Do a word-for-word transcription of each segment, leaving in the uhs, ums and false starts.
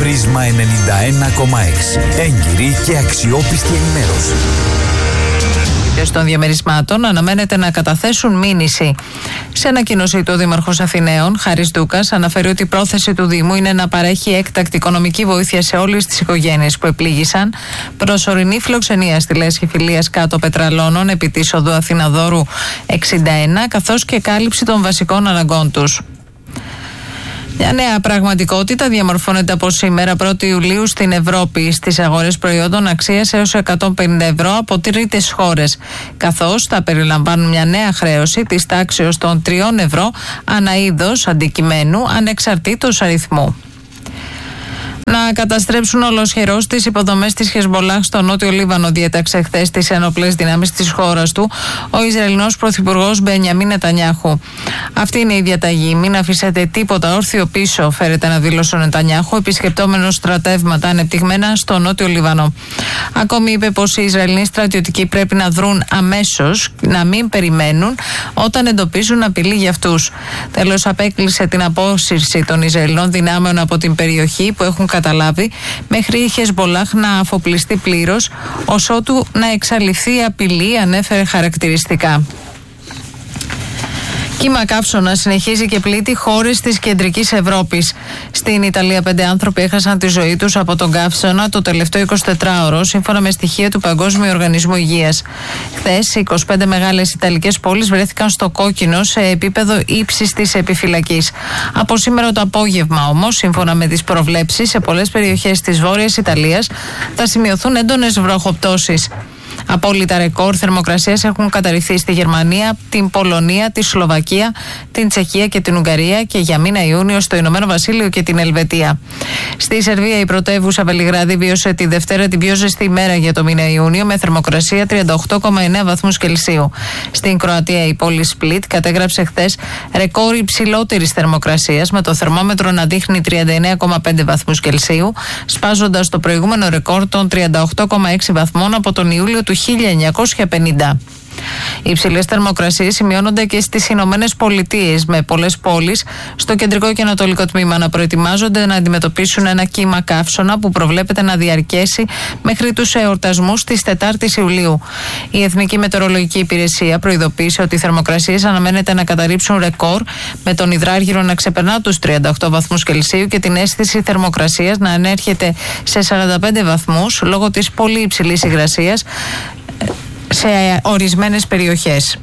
Πρίσμα ενενήντα ένα κόμμα έξι. Έγκυρη και αξιόπιστη ενημέρωση. Των διαμερισμάτων αναμένεται να καταθέσουν μήνυση. Σε ανακοίνωση του Δήμαρχος Αθηναίων, Χάρης Ντούκας, αναφέρει ότι η πρόθεση του Δήμου είναι να παρέχει έκτακτη οικονομική βοήθεια σε όλες τις οικογένειες που επλήγησαν, προσωρινή φιλοξενία στη λέσχη Φιλίας κάτω Πετραλώνων επί της οδού Αθηναδόρου εξήντα ένα, καθώς και κάλυψη των βασικών αναγκών τους. Μια νέα πραγματικότητα διαμορφώνεται από σήμερα πρώτη Ιουλίου στην Ευρώπη στις αγορές προϊόντων αξίας έως εκατόν πενήντα ευρώ από τρίτες χώρες, καθώς θα περιλαμβάνουν μια νέα χρέωση της τάξεως των τριών ευρώ ανά είδος αντικειμένου ανεξαρτήτως αριθμού. Να καταστρέψουν ολοσχερώς τις υποδομές της Χεσμολάχ στο νότιο Λίβανο, διέταξε χθες τις ενόπλες δυνάμεις της χώρας του ο Ισραηλινός πρωθυπουργός Μπενιαμίν Νετανιάχου. Αυτή είναι η διαταγή. Μην αφήσετε τίποτα όρθιο πίσω, φέρεται να δήλωσε ο Νετανιάχου, επισκεπτόμενος στρατεύματα ανεπτυγμένα στο νότιο Λίβανο. Ακόμη είπε πως οι Ισραηλινοί στρατιωτικοί πρέπει να δρουν αμέσως, να μην περιμένουν όταν εντοπίζουν απειλή για αυτούς. Τέλος, απέκλεισε την απόσυρση των Ισραηλινών δυνάμεων από την περιοχή που έχουν καταλάβει, μέχρι η Χεσμολάχ να αφοπλιστεί πλήρως, ως ότου να εξαλειφθεί η απειλή, ανέφερε χαρακτηριστικά. Κύμα καύσωνα συνεχίζει και πλήττει χώρες της κεντρικής Ευρώπης. Στην Ιταλία, πέντε άνθρωποι έχασαν τη ζωή τους από τον καύσωνα το τελευταίο εικοσιτετράωρο, σύμφωνα με στοιχεία του Παγκόσμιου Οργανισμού Υγείας. Χθες, είκοσι πέντε μεγάλες Ιταλικές πόλεις βρέθηκαν στο κόκκινο σε επίπεδο ύψης της επιφυλακής. Από σήμερα το απόγευμα, όμως, σύμφωνα με τις προβλέψεις, σε πολλές περιοχές της Βόρειας Ιταλίας θα σημειωθούν έντονες βροχοπτώσεις. Απόλυτα ρεκόρ θερμοκρασίας έχουν καταρριφθεί στη Γερμανία, την Πολωνία, τη Σλοβακία, την Τσεχία και την Ουγγαρία και για μήνα Ιούνιο στο Ηνωμένο Βασίλειο και την Ελβετία. Στη Σερβία, η πρωτεύουσα Βελιγράδη βίωσε τη Δευτέρα την πιο ζεστή μέρα για το μήνα Ιούνιο με θερμοκρασία τριάντα οκτώ κόμμα εννέα βαθμούς Κελσίου. Στην Κροατία, η πόλη Σπλίτ κατέγραψε χθες ρεκόρ υψηλότερης θερμοκρασίας με το θερμόμετρο να δείχνει τριάντα εννέα κόμμα πέντε βαθμούς Κελσίου, σπάζοντας το προηγούμενο ρεκόρ των τριάντα οκτώ κόμμα έξι βαθμών από τον Ιούλιο του χίλια εννιακόσια πενήντα. Οι υψηλές θερμοκρασίες σημειώνονται και στις Ηνωμένες Πολιτείες, με πολλές πόλεις στο κεντρικό και ανατολικό τμήμα να προετοιμάζονται να αντιμετωπίσουν ένα κύμα καύσωνα που προβλέπεται να διαρκέσει μέχρι τους εορτασμούς της τετάρτης Ιουλίου. Η Εθνική Μετεωρολογική Υπηρεσία προειδοποίησε ότι οι θερμοκρασίες αναμένεται να καταρρύψουν ρεκόρ, με τον υδράργυρο να ξεπερνά τους τριάντα οκτώ βαθμούς Κελσίου και την αίσθηση θερμοκρασίας να ανέρχεται σε σαράντα πέντε βαθμούς λόγω της πολύ υψηλής υγρασίας σε ορισμένες περιοχές.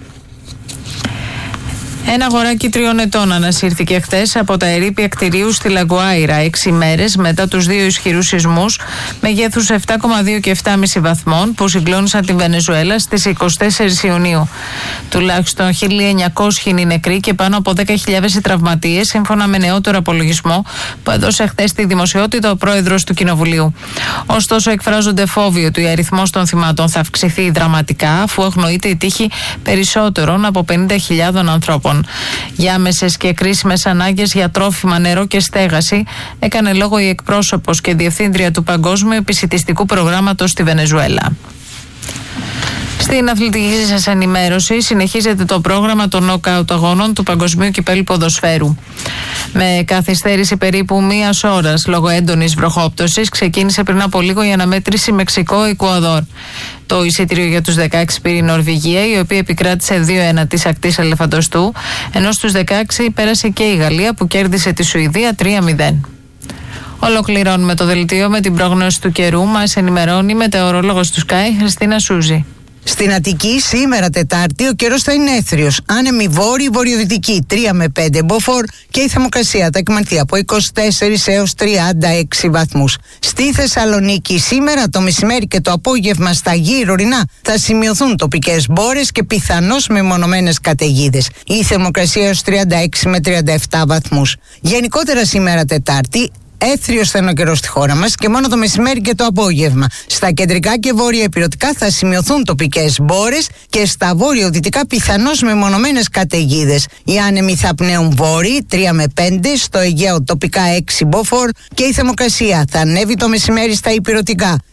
Ένα αγοράκι τριών ετών ανασύρθηκε χθες από τα ερείπια κτηρίου στη Λαγκουάιρα, έξι μέρες μετά τους δύο ισχυρούς σεισμούς μεγέθους επτά κόμμα δύο και επτά κόμμα πέντε βαθμών που συγκλώνησαν τη Βενεζουέλα στις είκοσι τέσσερις Ιουνίου. Τουλάχιστον χίλια εννιακόσιοι είναι οι νεκροί και πάνω από δέκα χιλιάδες οι τραυματίες, σύμφωνα με νεότερο απολογισμό που έδωσε χθες στη δημοσιότητα ο πρόεδρος του Κοινοβουλίου. Ωστόσο, εκφράζονται φόβοι ότι ο αριθμός των θυμάτων θα αυξηθεί δραματικά, αφού αγνοείται η τύχη περισσότερων από πενήντα χιλιάδων ανθρώπων. Για άμεσες και κρίσιμες ανάγκες για τρόφιμα, νερό και στέγαση έκανε λόγο η εκπρόσωπος και διευθύντρια του Παγκόσμιου Επισιτιστικού Προγράμματος στη Βενεζουέλα. Στην αθλητική σας ενημέρωση συνεχίζεται το πρόγραμμα των νοκάουτ αγώνων του Παγκοσμίου Κυπέλλου Ποδοσφαίρου. Με καθυστέρηση περίπου μίας ώρας λόγω έντονης βροχόπτωσης, ξεκίνησε πριν από λίγο η αναμέτρηση Μεξικό-Εκουαδόρ. Το εισιτήριο για τους δεκαέξι πήρε η Νορβηγία, η οποία επικράτησε δύο ένα της ακτής Ελεφαντοστού, ενώ στους δεκαέξι πέρασε και η Γαλλία που κέρδισε τη Σουηδία τρία μηδέν. Ολοκληρώνουμε το δελτίο με την πρόγνωση του καιρού. Μας ενημερώνει η μετεωρολόγος του Sky, Χριστίνα Σούζη. Στην Αττική σήμερα Τετάρτη ο καιρός θα είναι έθριος, άνεμη βόρειο βορειοδυτική τρία με πέντε μποφόρ και η θερμοκρασία θα εκμανθεί από είκοσι τέσσερις έως τριάντα έξι βαθμούς. Στη Θεσσαλονίκη σήμερα το μεσημέρι και το απόγευμα στα γύρω ορεινά θα σημειωθούν τοπικές μπόρες και πιθανώς μεμονωμένες καταιγίδες. Η θερμοκρασία έως τριάντα έξι με τριάντα επτά βαθμούς. Γενικότερα σήμερα Τετάρτη έθριος θα είναι ο καιρός στη χώρα μας και μόνο το μεσημέρι και το απόγευμα. Στα κεντρικά και βόρεια ηπειρωτικά θα σημειωθούν τοπικές μπόρες και στα βόρειο-δυτικά πιθανώς μεμονωμένες καταιγίδες. Οι άνεμοι θα πνέουν βόρειοι τρία με πέντε, στο Αιγαίο τοπικά έξι μποφόρ και η θερμοκρασία θα ανέβει το μεσημέρι στα ηπειρωτικά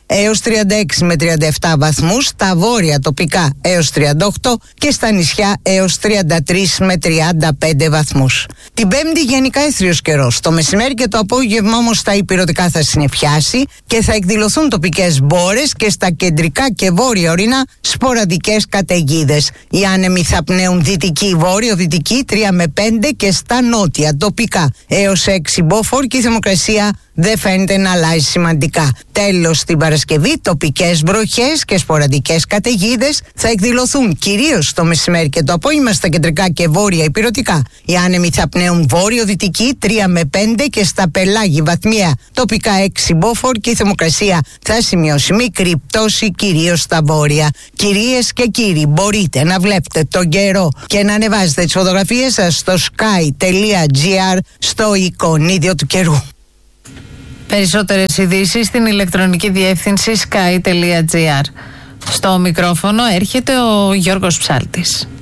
έως τριάντα έξι με τριάντα επτά βαθμούς, στα βόρεια τοπικά έως τριάντα οκτώ και στα νησιά έως τριάντα τρία με τριάντα πέντε βαθμούς. Την Πέμπτη γενικά έθριος καιρός. Το μεσημέρι και το απόγευμα όμως στα ηπειρωτικά θα συννεφιάσει και θα εκδηλωθούν τοπικές μπόρες και στα κεντρικά και βόρεια ορεινά σποραδικές καταιγίδες. Οι άνεμοι θα πνέουν δυτική, βόρειο-δυτική τρία με πέντε και στα νότια τοπικά έως έξι μποφόρ και η θερμοκρασία δεν φαίνεται να αλλάζει σημαντικά. Τέλος, την Παρασκευή τοπικές βροχές και σποραδικές καταιγίδες θα εκδηλωθούν κυρίως το μεσημέρι και το απόγευμα στα κεντρικά και βόρεια ηπειρωτικά. Οι άνεμοι θα πνέουν βόρειο-δυτική τρία με πέντε και στα πελάγη βαθμία τοπικά έξι μποφόρ και η θερμοκρασία θα σημειώσει μικρή πτώση κυρίως στα βόρεια. Κυρίες και κύριοι, μπορείτε να βλέπετε τον καιρό και να ανεβάζετε τις φωτογραφίες σας στο sky.gr στο εικονίδιο του καιρού. Περισσότερες ειδήσεις στην ηλεκτρονική διεύθυνση sky.gr. Στο μικρόφωνο έρχεται ο Γιώργος Ψάλτης.